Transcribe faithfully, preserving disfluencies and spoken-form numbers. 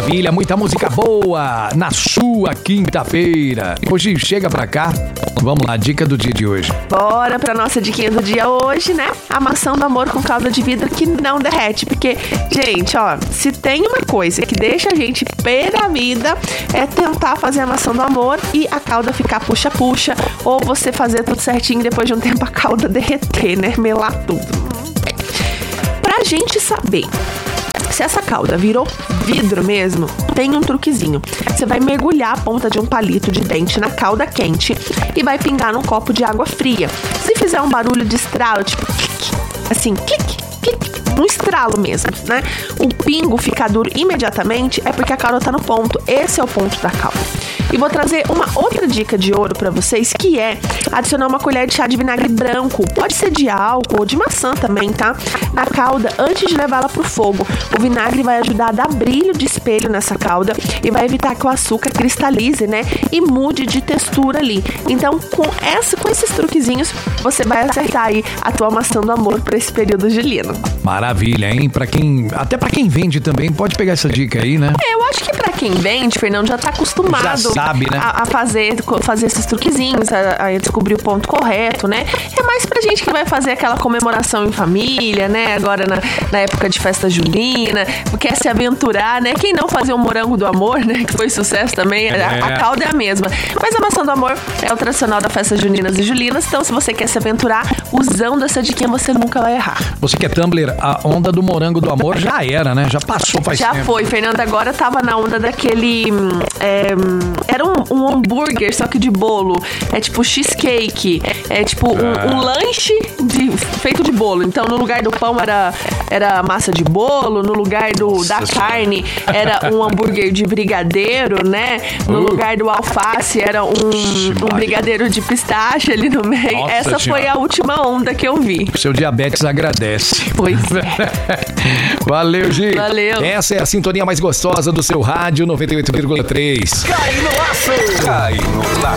Maravilha, muita música boa na sua quinta-feira. Hoje chega pra cá, vamos lá, dica do dia de hoje. Bora pra nossa diquinha do dia hoje, né? A maçã do amor com calda de vidro que não derrete. Porque, gente, ó, se tem uma coisa que deixa a gente pé da vida é tentar fazer a maçã do amor e a calda ficar puxa-puxa, ou você fazer tudo certinho e depois de um tempo a calda derreter, né? Melar tudo. Pra gente saber se essa calda virou vidro mesmo, tem um truquezinho. Você vai mergulhar a ponta de um palito de dente na calda quente e vai pingar num copo de água fria. Se fizer um barulho de estralo, tipo clique, assim, clique, clique, um estralo mesmo, né? O pingo ficar duro imediatamente é porque a calda tá no ponto. Esse é o ponto da calda. E vou trazer uma outra dica de ouro pra vocês, que é adicionar uma colher de chá de vinagre branco. Pode ser de álcool ou de maçã também, tá? Na calda, antes de levá-la pro fogo. O vinagre vai ajudar a dar brilho de espelho nessa calda e vai evitar que o açúcar cristalize, né? E mude de textura ali. Então, com, essa, com esses truquezinhos, você vai acertar aí a tua maçã do amor pra esse período julino. Maravilha, hein? Pra quem, até pra quem vende também, pode pegar essa dica aí, né? É, eu acho que pra quem vende, Fernando, já tá acostumado já sabe, né? a, a fazer, fazer esses truquezinhos, a, a descobrir o ponto correto, né? É mais pra gente que vai fazer aquela comemoração em família, né? Agora na, na época de festa junina, quer se aventurar, né? Quem não fazer o morango do amor, né? Que foi sucesso também, é. a, a calda é a mesma. Mas a maçã do amor é o tradicional da festa juninas e julinas, então se você quer se aventurar, usando essa diquinha, você nunca vai errar. Você que é Tumblr, a onda do morango do amor já era, né? Já passou faz já tempo. Já foi, Fernanda, agora tava na onda daquele... É, era um, um hambúrguer, só que de bolo. É tipo cheesecake. É tipo um, um lanche de, feito de bolo. Então, no lugar do pão era, era massa de bolo. No lugar do, da carne era um hambúrguer de brigadeiro, né? No uh. lugar do alface era um, um brigadeiro de pistache ali no meio. Nossa, essa foi a última onda que eu vi. O seu diabetes agradece. Pois é. Valeu, Gi. Valeu. Essa é a sintonia mais gostosa do seu rádio noventa e oito vírgula três. Cai no laço! Cai no laço!